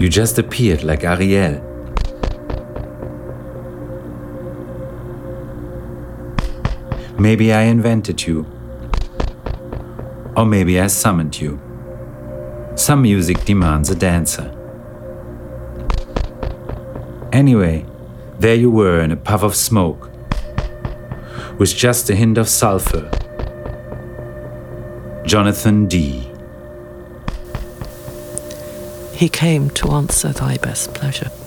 You just appeared like Ariel. Maybe I invented you. Or maybe I summoned you. Some music demands a dancer. Anyway, there you were in a puff of smoke, with just a hint of sulfur. Jonathan D. He came to answer thy best pleasure.